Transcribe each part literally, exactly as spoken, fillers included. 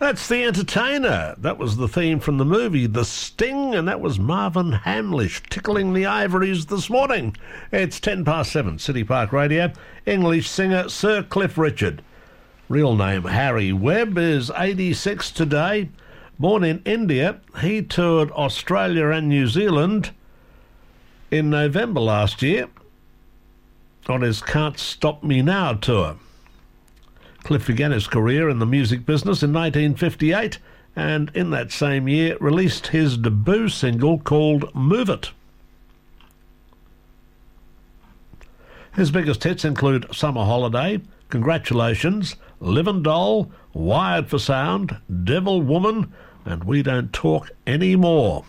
That's The Entertainer. That was the theme from the movie The Sting, and that was Marvin Hamlish tickling the ivories this morning. It's ten past seven, City Park Radio. English singer Sir Cliff Richard, real name Harry Webb, is eighty-six today. Born in India, he toured Australia and New Zealand in November last year on his Can't Stop Me Now tour. Cliff began his career in the music business in nineteen fifty-eight, and in that same year released his debut single called Move It. His biggest hits include Summer Holiday, Congratulations, Livin' Doll, Wired for Sound, Devil Woman, and We Don't Talk Anymore.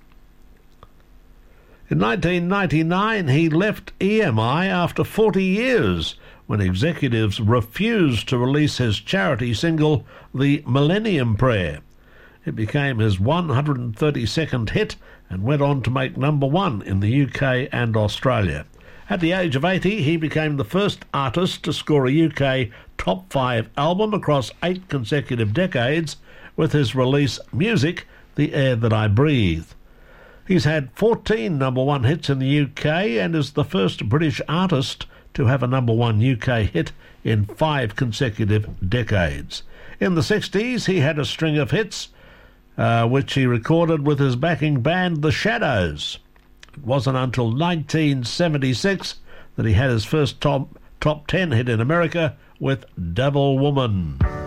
In nineteen ninety-nine, he left E M I after forty years, when executives refused to release his charity single, The Millennium Prayer. It became his one hundred thirty-second hit and went on to make number one in the U K and Australia. At the age of eighty, he became the first artist to score a U K top five album across eight consecutive decades with his release Music, The Air That I Breathe. He's had fourteen number one hits in the U K and is the first British artist to have a number one U K hit in five consecutive decades. In the sixties, he had a string of hits, uh, which he recorded with his backing band, The Shadows. It wasn't until nineteen seventy-six that he had his first top, top ten hit in America with Devil Woman.